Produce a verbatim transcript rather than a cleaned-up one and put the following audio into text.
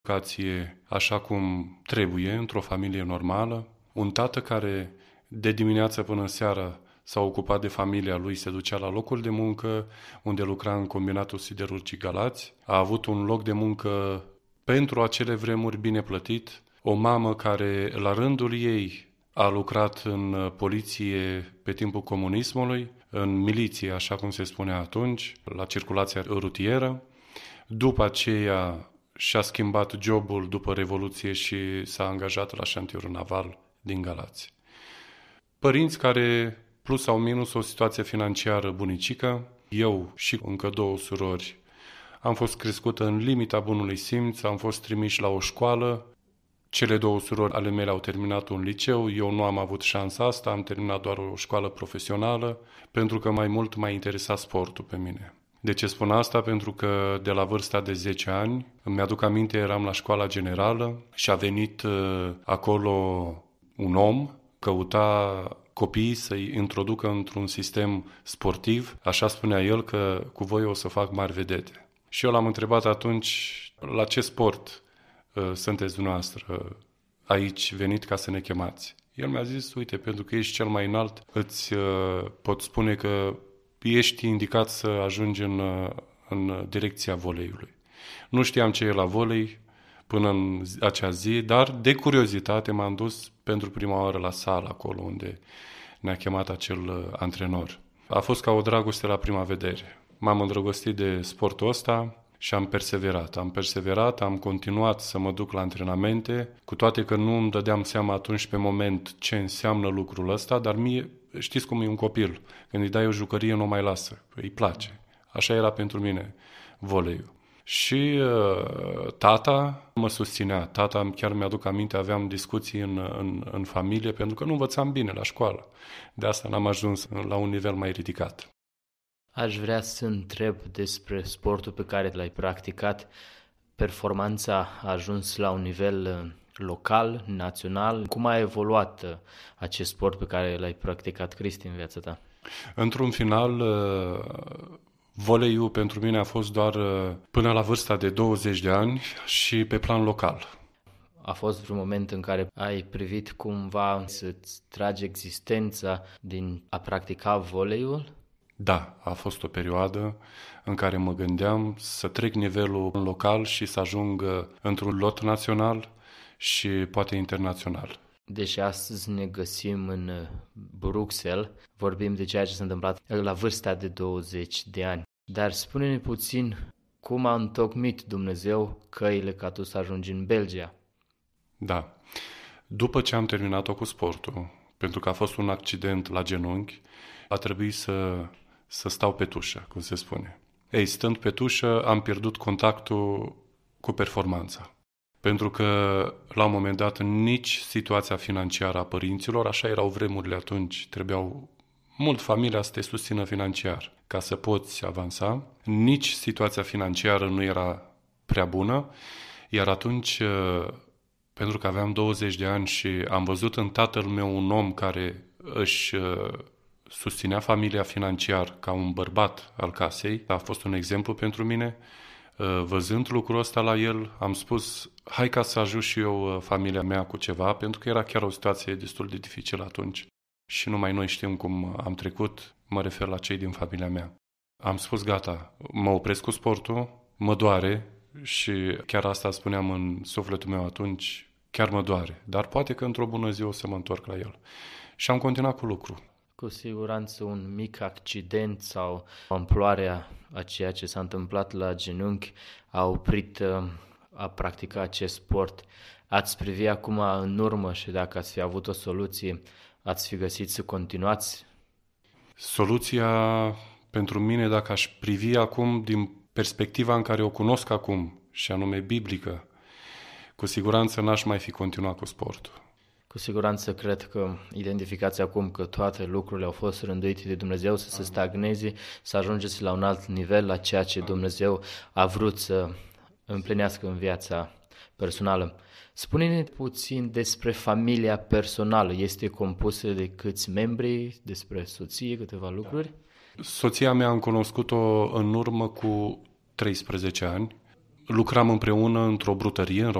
educație așa cum trebuie, într-o familie normală. Un tată care de dimineață până seara s-a ocupat de familia lui, se ducea la locul de muncă, unde lucra în combinatul siderurgic Galați. A avut un loc de muncă pentru acele vremuri bine plătit. O mamă care, la rândul ei, a lucrat în poliție pe timpul comunismului, în miliție, așa cum se spunea atunci, la circulația rutieră. După aceea și-a schimbat jobul după Revoluție și s-a angajat la șantierul naval din Galați. Părinți care, plus sau minus, o situație financiară bunicică. Eu și încă două surori am fost crescută în limita bunului simț, am fost trimiși la o școală. Cele două surori ale mele au terminat un liceu, eu nu am avut șansa asta, am terminat doar o școală profesională, pentru că mai mult m-a interesat sportul pe mine. De ce spun asta? Pentru că de la vârsta de zece ani, îmi aduc aminte, eram la școala generală și a venit uh, acolo un om, căuta copiii să-i introducă într-un sistem sportiv, așa spunea el că cu voi o să fac mari vedete. Și eu l-am întrebat atunci, la ce sport uh, sunteți dumneavoastră aici venit ca să ne chemați? El mi-a zis, uite, pentru că ești cel mai înalt, îți uh, pot spune că ești indicat să ajungi în, în direcția voleiului. Nu știam ce e la volei până în acea zi, dar de curiozitate m-am dus pentru prima oară la sală, acolo unde ne-a chemat acel antrenor. A fost ca o dragoste la prima vedere. M-am îndrăgostit de sportul ăsta și am perseverat. Am perseverat, am continuat să mă duc la antrenamente, cu toate că nu îmi dădeam seama atunci pe moment ce înseamnă lucrul ăsta, dar mie, știți cum e un copil, când îi dai o jucărie nu mai lasă, îi place. Așa era pentru mine voleiul. Și uh, tata mă susținea, tata chiar mi-aduc aminte, aveam discuții în, în, în familie, pentru că nu învățam bine la școală. De asta n-am ajuns la un nivel mai ridicat. Aș vrea să întreb despre sportul pe care l-ai practicat. Performanța a ajuns la un nivel local, național. Cum a evoluat acest sport pe care l-ai practicat, Cristi, în viața ta? Într-un final, voleiul pentru mine a fost doar până la vârsta de douăzeci de ani și pe plan local. A fost vreun moment în care ai privit cumva să-ți tragi existența din a practica voleiul? Da, a fost o perioadă în care mă gândeam să trec nivelul local și să ajung într-un lot național și poate internațional. Deși astăzi ne găsim în Bruxelles, vorbim de ceea ce s-a întâmplat la vârsta de douăzeci de ani. Dar spune-ne puțin cum a întocmit Dumnezeu căile ca tu să ajungi în Belgia. Da. După ce am terminat-o cu sportul, pentru că a fost un accident la genunchi, a trebuit să, să stau pe tușă, cum se spune. Ei, stând pe tușă, am pierdut contactul cu performanța. Pentru că, la un moment dat, nici situația financiară a părinților, așa erau vremurile atunci, trebuiau mult familia să te susțină financiar ca să poți avansa, nici situația financiară nu era prea bună, iar atunci, pentru că aveam douăzeci de ani și am văzut în tatăl meu un om care își susținea familia financiar ca un bărbat al casei, a fost un exemplu pentru mine. Văzând lucrul ăsta la el, am spus, hai ca să ajut și eu familia mea cu ceva, pentru că era chiar o situație destul de dificilă atunci. Și numai noi știm cum am trecut, mă refer la cei din familia mea. Am spus, gata, mă opresc cu sportul, mă doare și chiar asta spuneam în sufletul meu atunci, chiar mă doare, dar poate că într-o bună zi o să mă întorc la el. Și am continuat cu lucru. Cu siguranță un mic accident sau amploarea a ceea ce s-a întâmplat la genunchi a oprit a practica acest sport. Ați privi acum în urmă și dacă ați fi avut o soluție, ați fi găsit să continuați? Soluția pentru mine, dacă aș privi acum din perspectiva în care o cunosc acum, și anume biblică, cu siguranță n-aș mai fi continuat cu sportul. Cu siguranță cred că identificați acum că toate lucrurile au fost rânduite de Dumnezeu să se stagneze, să ajungeți la un alt nivel, la ceea ce Dumnezeu a vrut să împlinească în viața personală. Spune-ne puțin despre familia personală. Este compusă de câți membri, despre soție, câteva lucruri? Soția mea am cunoscut-o în urmă cu treisprezece ani. lucram împreună într-o brutărie în